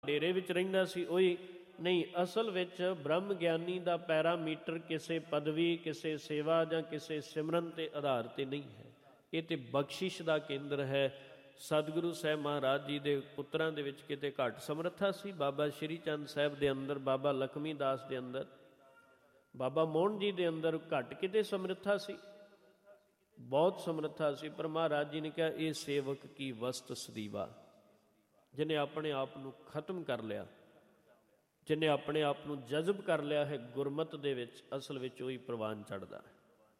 ਡੇਰੇ ਵਿੱਚ ਰਹਿੰਦਾ ਸੀ ਉਹੀ ਨਹੀਂ। ਅਸਲ ਵਿੱਚ ਬ੍ਰਹਮ ਗਿਆਨੀ ਦਾ ਪੈਰਾਮੀਟਰ ਕਿਸੇ ਪਦਵੀ, ਕਿਸੇ ਸੇਵਾ ਜਾਂ ਕਿਸੇ ਸਿਮਰਨ ਤੇ ਆਧਾਰ ਤੇ ਨਹੀਂ ਹੈ। ਇਹ ਤੇ ਬਖਸ਼ਿਸ਼ ਦਾ ਕੇਂਦਰ ਹੈ। ਸਤਿਗੁਰੂ ਸਾਹਿਬ ਮਹਾਰਾਜ ਜੀ ਦੇ ਪੁੱਤਰਾਂ ਦੇ ਵਿੱਚ ਕਿਤੇ ਘੱਟ ਸਮਰੱਥਾ ਸੀ। ਬਾਬਾ ਸ਼੍ਰੀ ਚੰਦ ਸਾਹਿਬ ਦੇ ਅੰਦਰ, ਬਾਬਾ ਲਖਮੀ ਦਾਸ ਦੇ ਅੰਦਰ, ਬਾਬਾ ਮੋਹਨ ਜੀ ਦੇ ਅੰਦਰ ਘੱਟ ਕਿਤੇ ਸਮਰੱਥਾ ਸੀ, ਬਹੁਤ ਸਮਰੱਥਾ ਸੀ। ਪਰ ਮਹਾਰਾਜ ਜੀ ਨੇ ਕਿਹਾ ਇਹ ਸੇਵਕ ਕੀ ਵਸਤ ਸਦੀਵਾ, ਜਿਹਨੇ ਆਪਣੇ ਆਪ ਨੂੰ ਖਤਮ ਕਰ ਲਿਆ, ਜਿਹਨੇ ਆਪਣੇ ਆਪ ਨੂੰ ਜਜ਼ਬ ਕਰ ਲਿਆ ਹੈ ਗੁਰਮਤ ਦੇ ਵਿੱਚ, ਅਸਲ ਵਿੱਚ ਉਹੀ ਪ੍ਰਵਾਨ ਚੜ੍ਹਦਾ ਹੈ।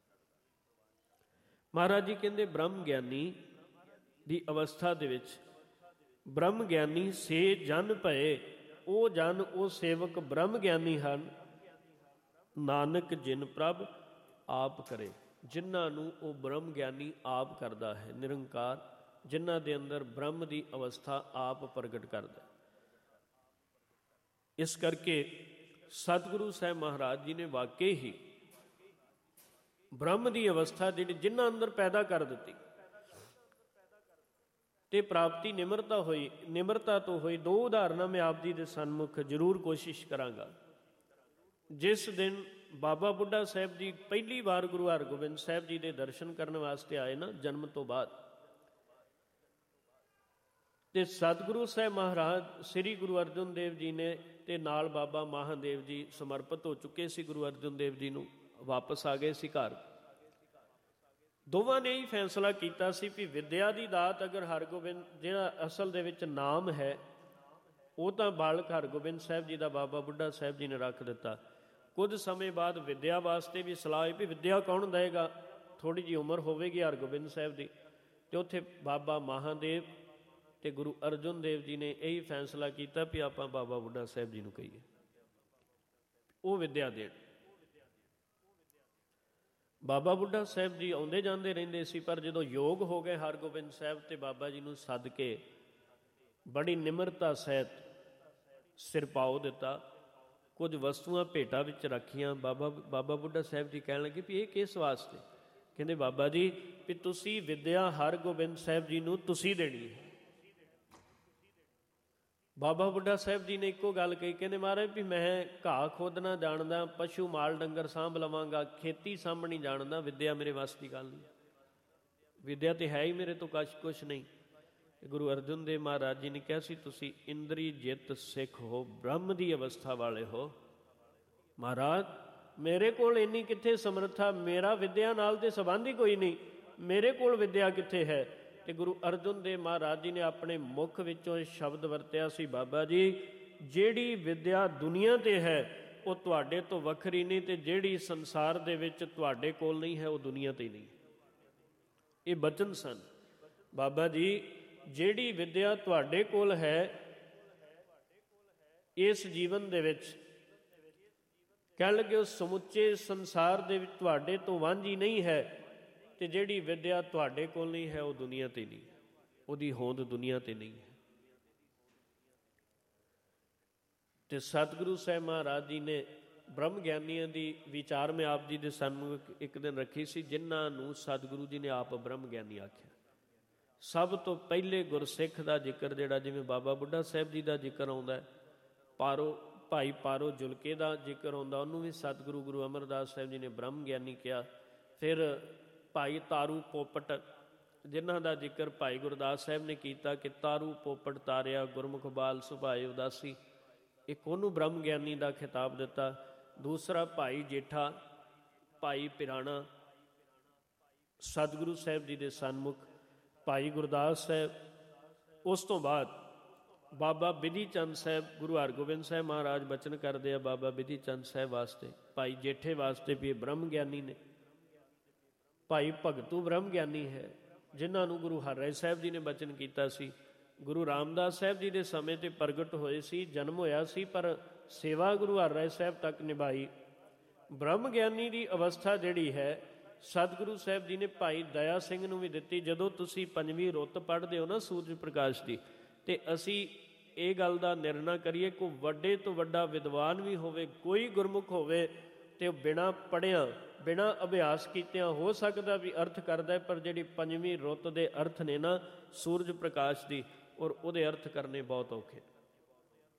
ਮਹਾਰਾਜ ਜੀ ਕਹਿੰਦੇ ਬ੍ਰਹਮ ਗਿਆਨੀ ਦੀ ਅਵਸਥਾ ਦੇ ਵਿੱਚ, ਬ੍ਰਹਮ ਗਿਆਨੀ ਸੇ ਜਨ ਭਏ, ਉਹ ਜਨ, ਉਹ ਸੇਵਕ ਬ੍ਰਹਮ ਗਿਆਨੀ ਹਨ। ਨਾਨਕ ਜਿਨ ਪ੍ਰਭ ਆਪ ਕਰੇ, ਜਿਨ੍ਹਾਂ ਨੂੰ ਉਹ ਬ੍ਰਹਮ ਗਿਆਨੀ ਆਪ ਕਰਦਾ ਹੈ, ਨਿਰੰਕਾਰ, ਜਿਨ੍ਹਾਂ ਦੇ ਅੰਦਰ ਬ੍ਰਹਮ ਦੀ ਅਵਸਥਾ ਆਪ ਪ੍ਰਗਟ ਕਰਦਾ। ਇਸ ਕਰਕੇ ਸਤਿਗੁਰੂ ਸਾਹਿਬ ਮਹਾਰਾਜ ਜੀ ਨੇ ਵਾਕਈ ਹੀ ਬ੍ਰਹਮ ਦੀ ਅਵਸਥਾ ਜਿਹੜੀ ਜਿਨ੍ਹਾਂ ਅੰਦਰ ਪੈਦਾ ਕਰ ਦਿੱਤੀ ਤੇ ਪ੍ਰਾਪਤੀ ਨਿਮਰਤਾ ਹੋਈ, ਨਿਮਰਤਾ ਤੋਂ ਹੋਈ। ਦੋ ਉਦਾਹਰਨਾਂ ਮੈਂ ਆਪ ਜੀ ਦੇ ਸਨਮੁਖ ਜ਼ਰੂਰ ਕੋਸ਼ਿਸ਼ ਕਰਾਂਗਾ। ਜਿਸ ਦਿਨ ਬਾਬਾ ਬੁੱਢਾ ਸਾਹਿਬ ਜੀ ਪਹਿਲੀ ਵਾਰ ਗੁਰੂ ਹਰਗੋਬਿੰਦ ਸਾਹਿਬ ਜੀ ਦੇ ਦਰਸ਼ਨ ਕਰਨ ਵਾਸਤੇ ਆਏ ਨਾ, ਜਨਮ ਤੋਂ ਬਾਅਦ, ਤੇ ਸਤਿਗੁਰੂ ਸਾਹਿਬ ਮਹਾਰਾਜ ਸ੍ਰੀ ਗੁਰੂ ਅਰਜਨ ਦੇਵ ਜੀ ਨੇ ਤੇ ਨਾਲ ਬਾਬਾ ਮਹਾਦੇਵ ਜੀ ਸਮਰਪਿਤ ਹੋ ਚੁੱਕੇ ਸੀ ਗੁਰੂ ਅਰਜਨ ਦੇਵ ਜੀ ਨੂੰ, ਵਾਪਸ ਆ ਗਏ ਸੀ ਘਰ। ਦੋਵਾਂ ਨੇ ਹੀ ਫੈਸਲਾ ਕੀਤਾ ਸੀ ਵੀ ਵਿਦਿਆ ਦੀ ਦਾਤ ਅਗਰ ਹਰਗੋਬਿੰਦ, ਜਿਹੜਾ ਅਸਲ ਦੇ ਵਿੱਚ ਨਾਮ ਹੈ, ਉਹ ਤਾਂ ਬਾਲਕ ਹਰਗੋਬਿੰਦ ਸਾਹਿਬ ਜੀ ਦਾ ਬਾਬਾ ਬੁੱਢਾ ਸਾਹਿਬ ਜੀ ਨੇ ਰੱਖ ਦਿੱਤਾ। ਕੁਝ ਸਮੇਂ ਬਾਅਦ ਵਿਦਿਆ ਵਾਸਤੇ ਵੀ ਸਲਾਹ ਹੋਈ ਵੀ ਵਿਦਿਆ ਕੌਣ ਦੇਵੇਗਾ, ਥੋੜ੍ਹੀ ਜਿਹੀ ਉਮਰ ਹੋਵੇਗੀ ਹਰਗੋਬਿੰਦ ਸਾਹਿਬ ਦੀ, ਅਤੇ ਉੱਥੇ ਬਾਬਾ ਮਹਾਦੇਵ ਤੇ ਗੁਰੂ ਅਰਜਨ ਦੇਵ ਜੀ ਨੇ ਇਹੀ ਫੈਸਲਾ ਕੀਤਾ ਵੀ ਆਪਾਂ ਬਾਬਾ ਬੁੱਢਾ ਸਾਹਿਬ ਜੀ ਨੂੰ ਕਹੀਏ ਉਹ ਵਿਦਿਆ ਦੇਣ। ਬਾਬਾ ਬੁੱਢਾ ਸਾਹਿਬ ਜੀ ਆਉਂਦੇ ਜਾਂਦੇ ਰਹਿੰਦੇ ਸੀ, ਪਰ ਜਦੋਂ ਯੋਗ ਹੋ ਗਏ ਹਰਗੋਬਿੰਦ ਸਾਹਿਬ ਤੇ ਬਾਬਾ ਜੀ ਨੂੰ ਸੱਦ ਕੇ ਬੜੀ ਨਿਮਰਤਾ ਸਹਿਤ ਸਿਰਪਾਓ ਦਿੱਤਾ, ਕੁਝ ਵਸਤੂਆਂ ਭੇਟਾ ਵਿੱਚ ਰੱਖੀਆਂ। ਬਾਬਾ ਬੁੱਢਾ ਸਾਹਿਬ ਜੀ ਕਹਿਣ ਲੱਗੇ ਵੀ ਇਹ ਕਿਸ ਵਾਸਤੇ? ਕਹਿੰਦੇ ਬਾਬਾ ਜੀ ਵੀ ਤੁਸੀਂ ਵਿਦਿਆ ਹਰਗੋਬਿੰਦ ਸਾਹਿਬ ਜੀ ਨੂੰ ਤੁਸੀਂ ਦੇਣੀ ਹੈ। ਬਾਬਾ ਬੁੱਢਾ ਸਾਹਿਬ ਜੀ ਨੇ ਇੱਕੋ ਗੱਲ ਕਹੀ, ਕਹਿੰਦੇ ਮਹਾਰਾਜ ਵੀ ਮੈਂ ਘਾਹ ਖੋਦਣਾ ਜਾਣਦਾ, ਪਸ਼ੂ ਮਾਲ ਡੰਗਰ ਸਾਂਭ ਲਵਾਂਗਾ, ਖੇਤੀ ਸਾਂਭਣੀ ਜਾਣਦਾ, ਵਿਦਿਆ ਮੇਰੇ ਵੱਸ ਦੀ ਗੱਲ ਨਹੀਂ, ਵਿਦਿਆ ਤੇ ਹੈ ਹੀ ਮੇਰੇ ਤੋਂ ਕੁਛ ਨਹੀਂ। ਗੁਰੂ ਅਰਜਨ ਦੇਵ ਮਹਾਰਾਜ ਜੀ ਨੇ ਕਿਹਾ ਸੀ ਤੁਸੀਂ ਇੰਦਰੀ ਜਿੱਤ ਸਿੱਖ ਹੋ, ਬ੍ਰਹਮ ਦੀ ਅਵਸਥਾ ਵਾਲੇ ਹੋ। ਮਹਾਰਾਜ ਮੇਰੇ ਕੋਲ ਇੰਨੀ ਕਿੱਥੇ ਸਮਰੱਥਾ, ਮੇਰਾ ਵਿਦਿਆ ਨਾਲ ਤੇ ਸੰਬੰਧ ਹੀ ਕੋਈ ਨਹੀਂ, ਮੇਰੇ ਕੋਲ ਵਿਦਿਆ ਕਿੱਥੇ ਹੈ? ਤੇ ਗੁਰੂ ਅਰਜਨ ਦੇਵ ਮਹਾਰਾਜ ਜੀ ਨੇ ਆਪਣੇ ਮੁੱਖ ਵਿੱਚੋਂ ਇਹ ਸ਼ਬਦ ਵਰਤਿਆ ਸੀ, ਬਾਬਾ ਜੀ ਜਿਹੜੀ ਵਿਦਿਆ ਦੁਨੀਆ ਤੇ ਹੈ ਉਹ ਤੁਹਾਡੇ ਤੋਂ ਵੱਖਰੀ ਨਹੀਂ, ਤੇ ਜਿਹੜੀ ਸੰਸਾਰ ਦੇ ਵਿੱਚ ਤੁਹਾਡੇ ਕੋਲ ਨਹੀਂ ਹੈ ਉਹ ਦੁਨੀਆ ਤੇ ਹੀ ਨਹੀਂ। ਇਹ ਬਚਨ ਸਨ ਬਾਬਾ ਜੀ, ਜਿਹੜੀ ਵਿਦਿਆ ਤੁਹਾਡੇ ਕੋਲ ਹੈ ਇਸ ਜੀਵਨ ਦੇ ਵਿੱਚ, ਕਹਿਣ ਲੱਗੇ ਉਹ ਸਮੁੱਚੇ ਸੰਸਾਰ ਦੇ ਵਿੱਚ ਤੁਹਾਡੇ ਤੋਂ ਵਾਂਝੀ ਨਹੀਂ ਹੈ, ਤੇ ਜਿਹੜੀ ਵਿਦਿਆ ਤੁਹਾਡੇ ਕੋਲ ਨਹੀਂ ਹੈ ਉਹ ਦੁਨੀਆ ਤੇ ਨਹੀਂ, ਉਹਦੀ ਹੋਂਦ ਦੁਨੀਆ ਤੇ ਨਹੀਂ ਹੈ। ਤੇ ਸਤਿਗੁਰੂ ਸਾਹਿਬ ਮਹਾਰਾਜ ਜੀ ਨੇ ਬ੍ਰਹਮ ਗਿਆਨੀਆਂ ਦੀ ਵਿਚਾਰ ਮੈਂ ਆਪ ਜੀ ਦੇ ਸਾਹਮਣੇ ਇੱਕ ਦਿਨ ਰੱਖੀ ਸੀ, ਜਿਨ੍ਹਾਂ ਨੂੰ ਸਤਿਗੁਰੂ ਜੀ ਨੇ ਆਪ ਬ੍ਰਹਮ ਗਿਆਨੀ ਆਖਿਆ। ਸਭ ਤੋਂ ਪਹਿਲੇ ਗੁਰਸਿੱਖ ਦਾ ਜ਼ਿਕਰ ਜਿਹੜਾ, ਜਿਵੇਂ ਬਾਬਾ ਬੁੱਢਾ ਸਾਹਿਬ ਜੀ ਦਾ ਜ਼ਿਕਰ ਆਉਂਦਾ ਹੈ, ਭਾਈ ਪਾਰੋ ਜੁਲਕੇ ਦਾ ਜ਼ਿਕਰ ਆਉਂਦਾ, ਉਹਨੂੰ ਵੀ ਸਤਿਗੁਰੂ ਗੁਰੂ ਅਮਰਦਾਸ ਸਾਹਿਬ ਜੀ ਨੇ ਬ੍ਰਹਮ ਗਿਆਨੀ ਕਿਹਾ। ਫਿਰ ਭਾਈ ਤਾਰੂ ਪੋਪਟ, ਜਿਨ੍ਹਾਂ ਦਾ ਜ਼ਿਕਰ ਭਾਈ ਗੁਰਦਾਸ ਸਾਹਿਬ ਨੇ ਕੀਤਾ ਕਿ ਤਾਰੂ ਪੋਪਟ ਤਾਰਿਆ ਗੁਰਮੁਖ ਬਾਲ ਸੁਭਾਏ ਉਦਾਸੀ, ਇੱਕ ਉਹਨੂੰ ਬ੍ਰਹਮ ਗਿਆਨੀ ਦਾ ਖਿਤਾਬ ਦਿੱਤਾ। ਦੂਸਰਾ ਭਾਈ ਜੇਠਾ, ਭਾਈ ਪਿਰਾਣਾ, ਸਤਿਗੁਰੂ ਸਾਹਿਬ ਜੀ ਦੇ ਸਨਮੁਖ ਭਾਈ ਗੁਰਦਾਸ ਸਾਹਿਬ। ਉਸ ਤੋਂ ਬਾਅਦ ਬਾਬਾ ਬਿਧੀ ਚੰਦ ਸਾਹਿਬ, ਗੁਰੂ ਹਰਗੋਬਿੰਦ ਸਾਹਿਬ ਮਹਾਰਾਜ ਬਚਨ ਕਰਦੇ ਆ ਬਾਬਾ ਬਿਧੀ ਚੰਦ ਸਾਹਿਬ ਵਾਸਤੇ, ਭਾਈ ਜੇਠੇ ਵਾਸਤੇ ਵੀ ਇਹ ਬ੍ਰਹਮ ਗਿਆਨੀ ਨੇ। ਭਾਈ ਭਗਤੂ ਬ੍ਰਹਮ ਗਿਆਨੀ ਹੈ, ਜਿਨ੍ਹਾਂ ਨੂੰ ਗੁਰੂ ਹਰਿਰਾਏ ਸਾਹਿਬ ਜੀ ਨੇ ਬਚਨ ਕੀਤਾ ਸੀ। ਗੁਰੂ ਰਾਮਦਾਸ ਸਾਹਿਬ ਜੀ ਦੇ ਸਮੇਂ 'ਤੇ ਪ੍ਰਗਟ ਹੋਏ ਸੀ, ਜਨਮ ਹੋਇਆ ਸੀ, ਪਰ ਸੇਵਾ ਗੁਰੂ ਹਰਿਰਾਏ ਸਾਹਿਬ ਤੱਕ ਨਿਭਾਈ। ਬ੍ਰਹਮ ਗਿਆਨੀ ਦੀ ਅਵਸਥਾ ਜਿਹੜੀ ਹੈ ਸਤਿਗੁਰੂ ਸਾਹਿਬ ਜੀ ਨੇ ਭਾਈ ਦਇਆ ਸਿੰਘ ਨੂੰ ਵੀ ਦਿੱਤੀ। ਜਦੋਂ ਤੁਸੀਂ ਪੰਜਵੀਂ ਰੁੱਤ ਪੜ੍ਹਦੇ ਹੋ ਨਾ ਸੂਰਜ ਪ੍ਰਕਾਸ਼ ਦੀ, ਤੇ ਅਸੀਂ ਇਹ ਗੱਲ ਦਾ ਨਿਰਣਾ ਕਰੀਏ ਕੋਈ ਵੱਡੇ ਤੋਂ ਵੱਡਾ ਵਿਦਵਾਨ ਵੀ ਹੋਵੇ, ਕੋਈ ਗੁਰਮੁਖ ਹੋਵੇ, ਤੇ ਉਹ ਬਿਨਾਂ ਪੜ੍ਹਿਆਂ ਬਿਨਾਂ ਅਭਿਆਸ ਕੀਤਿਆਂ ਹੋ ਸਕਦਾ ਵੀ ਅਰਥ ਕਰਦਾ, ਪਰ ਜਿਹੜੀ ਪੰਜਵੀਂ ਰੁੱਤ ਦੇ ਅਰਥ ਨੇ ਨਾ ਸੂਰਜ ਪ੍ਰਕਾਸ਼ ਦੀ, ਔਰ ਉਹਦੇ ਅਰਥ ਕਰਨੇ ਬਹੁਤ ਔਖੇ।